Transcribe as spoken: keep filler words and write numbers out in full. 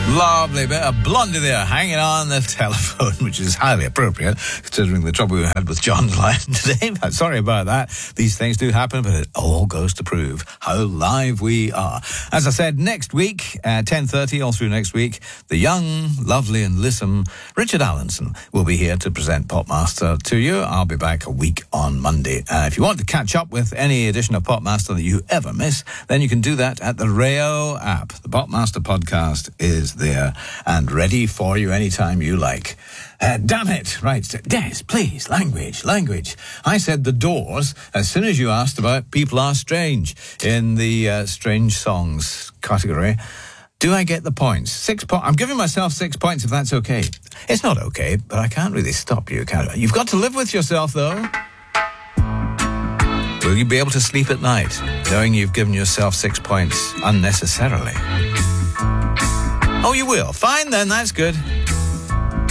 Lovely bit of Blondie there, hanging on the telephone, which is highly appropriate, considering the trouble we had with John's line today. But sorry about that. These things do happen, but it all goes to prove how live we are. As I said, next week, uh, ten thirty, all through next week, the young, lovely and lissom Richard Allenson will be here to present Popmaster to you. I'll be back a week on Monday. Uh, if you want to catch up with any edition of Popmaster that you ever miss, then you can do that at the Rayo app. The Popmaster podcast is there and ready for you anytime you like. Uh, damn it. Right. Des, please. Language. Language. I said The Doors as soon as you asked about People Are Strange in the uh, Strange Songs category. Do I get the points? Six points. I'm giving myself six points if that's okay. It's not okay, but I can't really stop you, can I? You've got to live with yourself, though. Will you be able to sleep at night knowing you've given yourself six points unnecessarily? Oh, you will. Fine, then. That's good.